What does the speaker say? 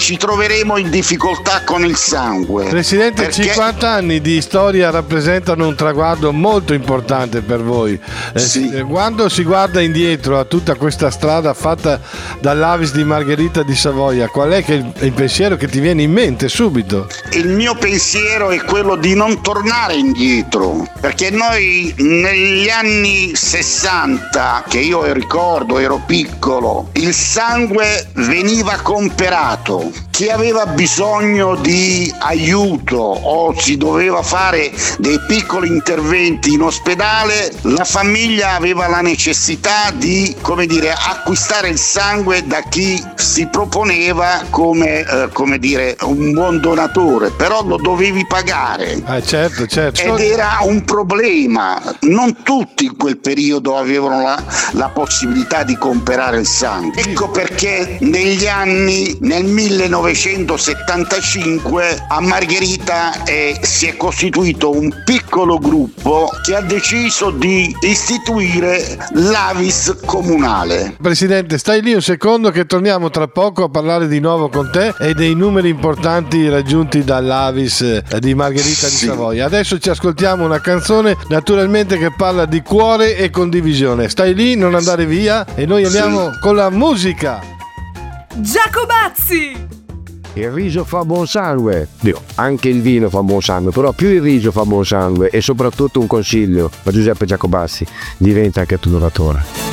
ci troveremo in difficoltà con il sangue. Presidente, perché 50 anni di storia rappresentano un traguardo molto importante per voi. Sì. Quando si guarda indietro a tutta questa strada fatta dall'Avis di Margherita di Savoia, qual è il pensiero che ti viene in mente subito? Il mio pensiero è quello di non tornare indietro, perché noi negli anni 60, che io ricordo, ero piccolo, il sangue veniva comperato. Chi aveva bisogno di aiuto o si doveva fare dei piccoli interventi in ospedale, la famiglia aveva la necessità di, acquistare il sangue da chi si proponeva come un buon donatore, però lo dovevi pagare. Certo. Ed era un problema. Non tutti in quel periodo avevano la possibilità di comprare il sangue. Ecco perché nel 1975 a Margherita si è costituito un piccolo gruppo che ha deciso di istituire l'Avis comunale. Presidente, stai lì un secondo che torniamo tra poco a parlare di nuovo con te e dei numeri importanti raggiunti dall'Avis di Margherita di Savoia. Adesso ci ascoltiamo una canzone naturalmente che parla di cuore e condivisione. Stai lì, non andare via, e noi andiamo con la musica. Giacobazzi! Il riso fa buon sangue. Anche il vino fa buon sangue, però più il riso fa buon sangue. E soprattutto un consiglio da Giuseppe Giacobazzi: diventa anche tu donatore.